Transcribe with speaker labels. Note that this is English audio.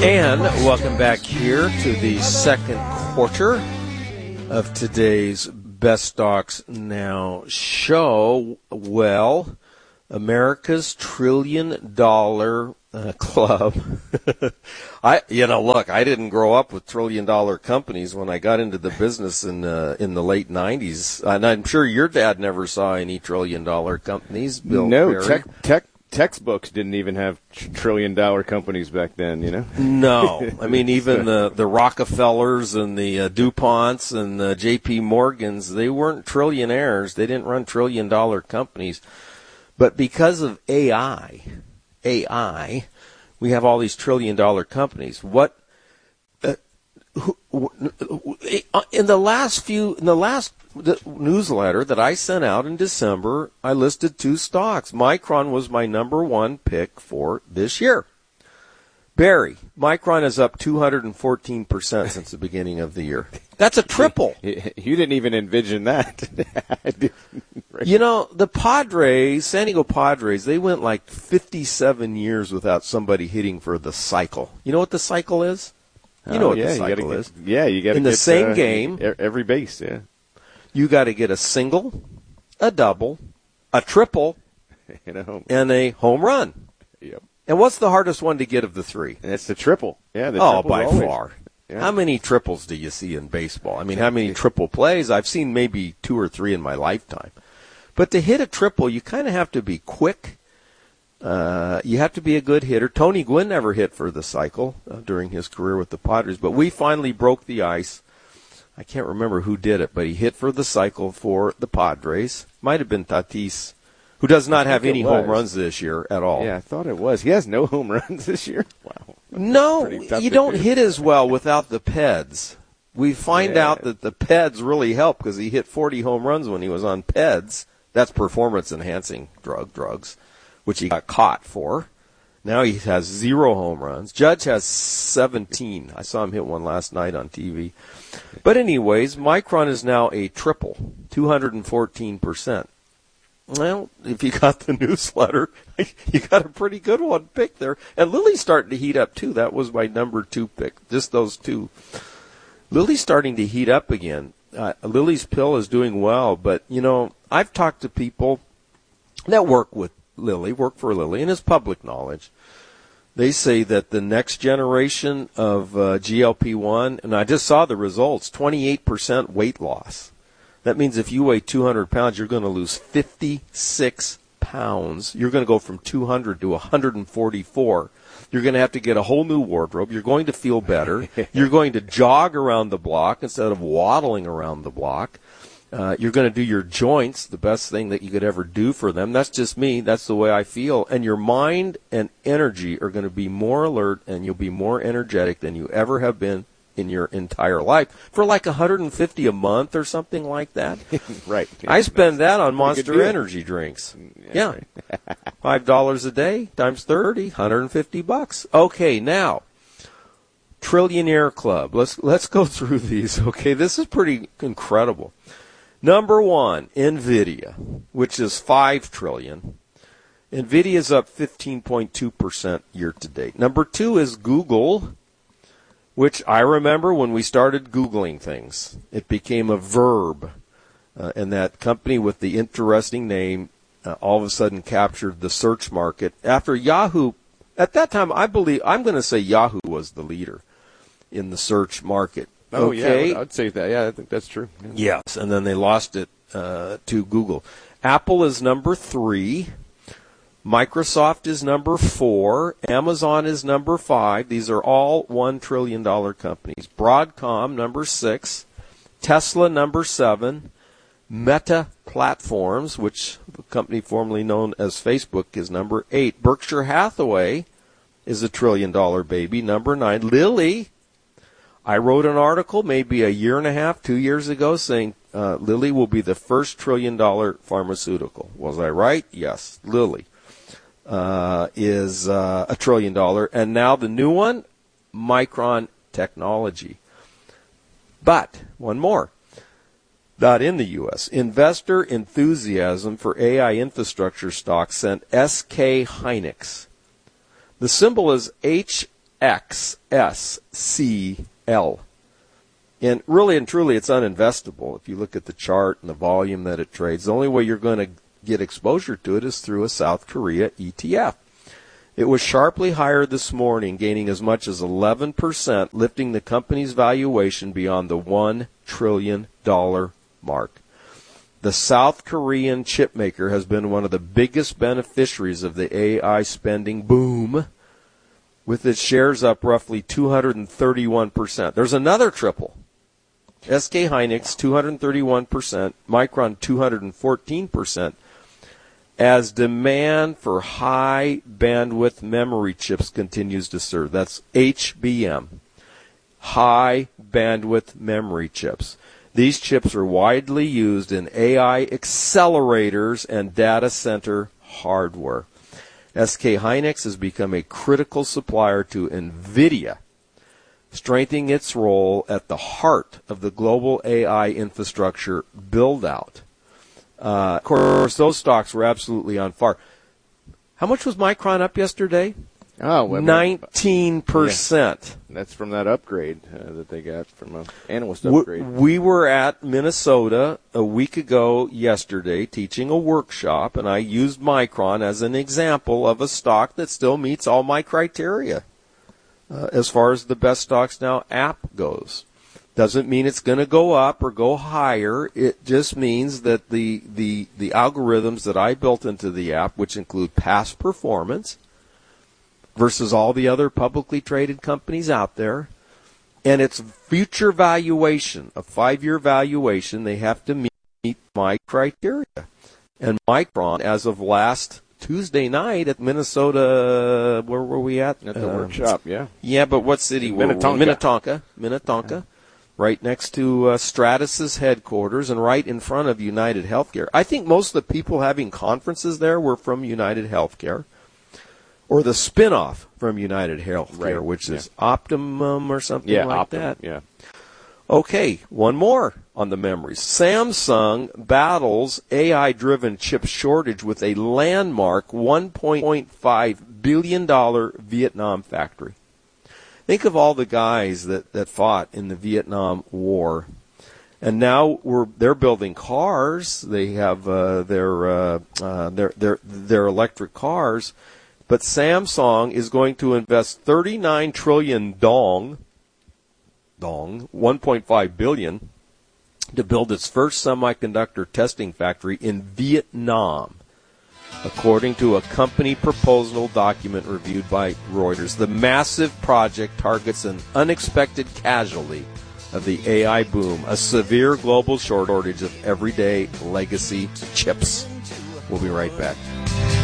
Speaker 1: And welcome back here to the second quarter of today's Best Stocks Now show. Well, America's $1 trillion club. I didn't grow up with $1 trillion companies when I got into the business in the late 90s. And I'm sure your dad never saw any $1 trillion companies. Bill Perry.
Speaker 2: Textbooks didn't even have $1 trillion companies back then, you know?
Speaker 1: No. I mean, even the Rockefellers and the DuPonts and the J.P. Morgans, they weren't trillionaires. They didn't run $1 trillion companies. But because of AI, we have all these $1 trillion companies. In the last newsletter that I sent out in December, I listed 2 stocks. Micron was my number 1 pick for this year. Barry, Micron is up 214% since the beginning of the year. That's a triple.
Speaker 2: You didn't even envision that.
Speaker 1: You know, the Padres, San Diego Padres, they went like 57 years without somebody hitting for the cycle. You know what the cycle is? You know what the cycle is.
Speaker 2: Yeah, you got to
Speaker 1: in the same game.
Speaker 2: Every base, yeah.
Speaker 1: You got to get a single, a double, a triple, and a home run.
Speaker 2: Yep.
Speaker 1: And what's the hardest one to get of the 3?
Speaker 2: It's the triple. Yeah,
Speaker 1: by far. Yeah. How many triples do you see in baseball? I mean, how many triple plays? I've seen maybe 2 or 3 in my lifetime. But to hit a triple, you kind of have to be quick. You have to be a good hitter. Tony Gwynn never hit for the cycle during his career with the Padres, but we finally broke the ice. I can't remember who did it, but he hit for the cycle for the Padres. Might have been Tatis, who does not have any home runs this year at all.
Speaker 2: Yeah, I thought it was. He has no home runs this year. Wow.
Speaker 1: No, you don't hit as well without the PEDs. We find out that the PEDs really help because he hit 40 home runs when he was on PEDs. That's performance-enhancing drugs, which he got caught for. Now he has 0 home runs. Judge has 17. I saw him hit one last night on TV. But anyways, Micron is now a triple, 214%. Well, if you got the newsletter, you got a pretty good one picked there. And Lily's starting to heat up, too. That was my number 2 pick, just those 2. Lily's starting to heat up again. Lily's pill is doing well, but, I've talked to people that work for Lilly, and it's public knowledge. They say that the next generation of GLP-1, and I just saw the results, 28% weight loss. That means if you weigh 200 pounds, you're going to lose 56 pounds. You're going to go from 200 to 144. You're going to have to get a whole new wardrobe. You're going to feel better. You're going to jog around the block instead of waddling around the block. You're going to do your joints, the best thing that you could ever do for them. That's just me. That's the way I feel. And your mind and energy are going to be more alert, and you'll be more energetic than you ever have been in your entire life for like $150 a month or something like that.
Speaker 2: Right.
Speaker 1: I spend that on Monster Energy drinks. Yeah. $5 a day times 30, $150. Okay, now, Trillionaire Club. Let's go through these. Okay, this is pretty incredible. Number 1, NVIDIA, which is $5 trillion. NVIDIA's up 15.2% year to date. Number 2 is Google, which I remember when we started Googling things. It became a verb, and that company with the interesting name all of a sudden captured the search market. After Yahoo, at that time, I'm going to say Yahoo was the leader in the search market.
Speaker 2: Oh,
Speaker 1: okay.
Speaker 2: Yeah, I'd say that. Yeah, I think that's true.
Speaker 1: Yeah. Yes, and then they lost it to Google. Apple is number 3. Microsoft is number 4. Amazon is number 5. These are all $1 trillion companies. Broadcom, number 6. Tesla, number 7. Meta Platforms, which the company formerly known as Facebook, is number 8. Berkshire Hathaway is a $1 trillion baby, number 9. Lilly, I wrote an article maybe a year and a half, 2 years ago, saying Lilly will be the first $1 trillion pharmaceutical. Was I right? Yes. Lilly is $1 trillion. And now the new one, Micron Technology. But, one more. Not in the U.S. Investor enthusiasm for AI infrastructure stocks sent SK Hynix. The symbol is HXY. XSCL. And really and truly, it's uninvestable. If you look at the chart and the volume that it trades, the only way you're going to get exposure to it is through a South Korea ETF. It was sharply higher this morning, gaining as much as 11%, lifting the company's valuation beyond the $1 trillion mark. The South Korean chip maker has been one of the biggest beneficiaries of the AI spending boom, with its shares up roughly 231%. There's another triple. SK Hynix 231%, Micron 214%, as demand for high bandwidth memory chips continues to surge. That's HBM, high bandwidth memory chips. These chips are widely used in AI accelerators and data center hardware. SK Hynix has become a critical supplier to NVIDIA, strengthening its role at the heart of the global AI infrastructure build-out. Of course, those stocks were absolutely on fire. How much was Micron up yesterday? 19%.
Speaker 2: That's from that upgrade that they got from an analyst upgrade.
Speaker 1: We were at Minnesota a week ago yesterday teaching a workshop, and I used Micron as an example of a stock that still meets all my criteria as far as the best stocks now app goes. Doesn't mean it's going to go up or go higher. It just means that the algorithms that I built into the app, which include past performance versus all the other publicly traded companies out there, and its future valuation, a 5-year valuation, they have to meet my criteria. And Micron, as of last Tuesday night at Minnesota, where were we at?
Speaker 2: At the workshop, yeah.
Speaker 1: Yeah, but what city were we? Minnetonka. Right next to Stratus's headquarters and right in front of United Healthcare. I think most of the people having conferences there were from United Healthcare, or the spinoff from United Healthcare, which is Optimum or something like
Speaker 2: Optimum,
Speaker 1: that.
Speaker 2: Yeah.
Speaker 1: Okay, one more on the memories. Samsung battles AI-driven chip shortage with a landmark $1.5 billion Vietnam factory. Think of all the guys that fought in the Vietnam War, and now they're building cars. They have their electric cars, but Samsung is going to invest 39 trillion dong, 1.5 billion, to build its first semiconductor testing factory in Vietnam, according to a company proposal document reviewed by Reuters. The massive project targets an unexpected casualty of the AI boom, a severe global shortage of everyday legacy chips. We'll be right back.